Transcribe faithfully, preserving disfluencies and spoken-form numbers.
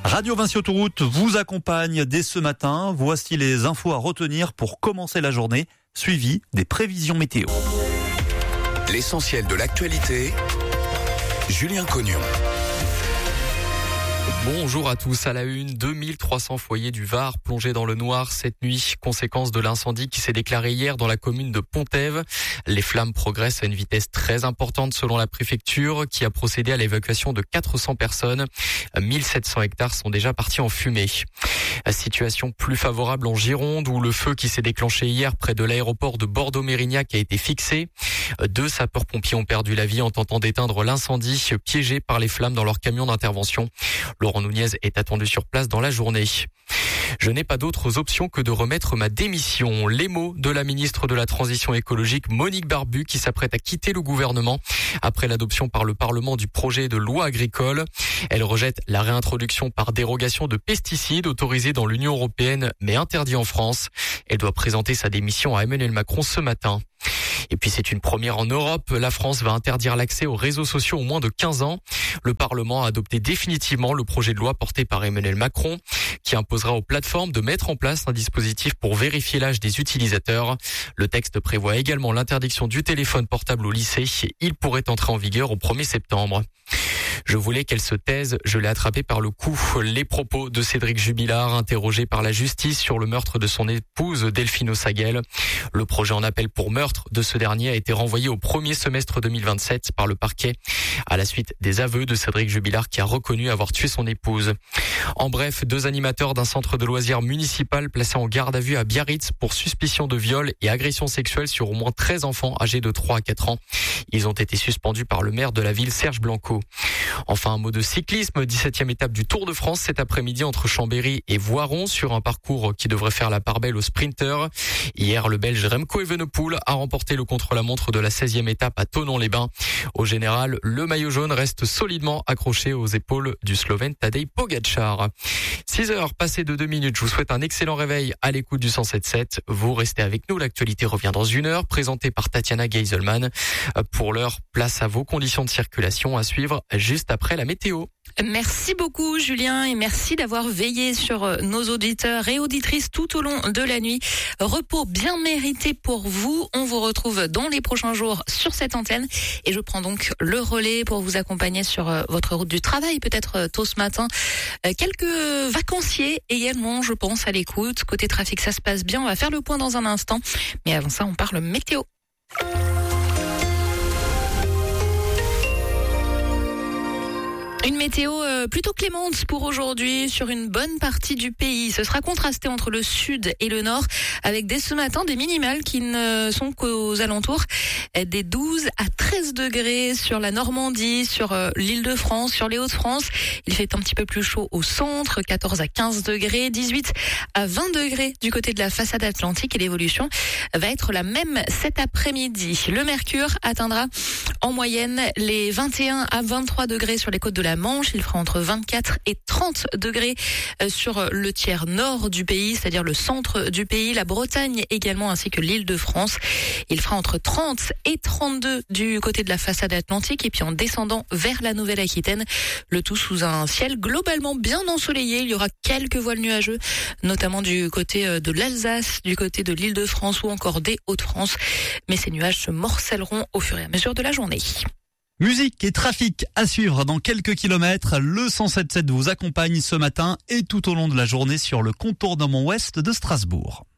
Radio Vinci Autoroute vous accompagne dès ce matin. Voici les infos à retenir pour commencer la journée, suivi des prévisions météo. L'essentiel de l'actualité, Julien Cognon. Bonjour à tous. À la une, deux mille trois cents foyers du Var plongés dans le noir cette nuit, conséquence de l'incendie qui s'est déclaré hier dans la commune de Pont-Ève. Les flammes progressent à une vitesse très importante selon la préfecture qui a procédé à l'évacuation de quatre cents personnes. mille sept cents hectares sont déjà partis en fumée. Situation plus favorable en Gironde où le feu qui s'est déclenché hier près de l'aéroport de Bordeaux-Mérignac a été fixé. Deux sapeurs-pompiers ont perdu la vie en tentant d'éteindre l'incendie, piégés par les flammes dans leur camion d'intervention. Laurent Nunez est attendu sur place dans la journée. Je n'ai pas d'autres options que de remettre ma démission. Les mots de la ministre de la Transition écologique Monique Barbu qui s'apprête à quitter le gouvernement après l'adoption par le Parlement du projet de loi agricole. Elle rejette la réintroduction par dérogation de pesticides autorisés dans l'Union européenne mais interdits en France. Elle doit présenter sa démission à Emmanuel Macron ce matin. Et puis c'est une première en Europe. La France va interdire l'accès aux réseaux sociaux aux moins de quinze ans. Le Parlement a adopté définitivement le projet de loi porté par Emmanuel Macron qui imposera aux plateformes de mettre en place un dispositif pour vérifier l'âge des utilisateurs. Le texte prévoit également l'interdiction du téléphone portable au lycée. Il pourrait entrer en vigueur au premier septembre. Je voulais qu'elle se taise, je l'ai attrapée par le cou. Les propos de Cédric Jubilard, interrogé par la justice sur le meurtre de son épouse Delphine Ossaguel. Le projet en appel pour meurtre de ce dernier a été renvoyé au premier semestre deux mille vingt-sept par le parquet, à la suite des aveux de Cédric Jubilard qui a reconnu avoir tué son épouse. En bref, deux animateurs d'un centre de loisirs municipal placés en garde à vue à Biarritz pour suspicion de viol et agression sexuelle sur au moins treize enfants âgés de trois à quatre ans. Ils ont été suspendus par le maire de la ville, Serge Blanco. Enfin, un mot de cyclisme, dix-septième étape du Tour de France cet après-midi entre Chambéry et Voiron sur un parcours qui devrait faire la part belle aux sprinteurs. Hier, le Belge Remco Evenepoel a remporté le contre-la-montre de la seizième étape à Thonon-les-Bains. Au général, le maillot jaune reste solidement accroché aux épaules du Slovène Tadej Pogačar. six heures passées de deux minutes, je vous souhaite un excellent réveil à l'écoute du cent sept sept. Vous restez avec nous, l'actualité revient dans une heure, présentée par Tatiana Geiselman. Pour l'heure, place à vos conditions de circulation à suivre juste après la météo. Merci beaucoup Julien et merci d'avoir veillé sur nos auditeurs et auditrices tout au long de la nuit. Repos bien mérité pour vous. On vous retrouve dans les prochains jours sur cette antenne et je prends donc le relais pour vous accompagner sur votre route du travail, peut-être tôt ce matin. Quelques vacanciers également, je pense, à l'écoute. Côté trafic, ça se passe bien. On va faire le point dans un instant. Mais avant ça, on parle météo. Une météo plutôt clémente pour aujourd'hui sur une bonne partie du pays. Ce sera contrasté entre le sud et le nord avec dès ce matin des minimales qui ne sont qu'aux alentours des douze à treize degrés sur la Normandie, sur l'Île-de-France, sur les Hauts-de-France. Il fait un petit peu plus chaud au centre, quatorze à quinze degrés, dix-huit à vingt degrés du côté de la façade atlantique et l'évolution va être la même cet après-midi. Le mercure atteindra en moyenne les vingt et un à vingt-trois degrés sur les côtes de la Manche. Il fera entre vingt-quatre et trente degrés sur le tiers nord du pays, c'est-à-dire le centre du pays, la Bretagne également, ainsi que l'Île-de-France. Il fera entre trente et trente-deux du côté de la façade atlantique et puis en descendant vers la Nouvelle-Aquitaine, le tout sous un ciel globalement bien ensoleillé. Il y aura quelques voiles nuageux, notamment du côté de l'Alsace, du côté de l'Île-de-France ou encore des Hauts-de-France. Mais ces nuages se morcelleront au fur et à mesure de la journée. Musique et trafic à suivre dans quelques kilomètres. Le cent sept sept vous accompagne ce matin et tout au long de la journée sur le contournement ouest de Strasbourg.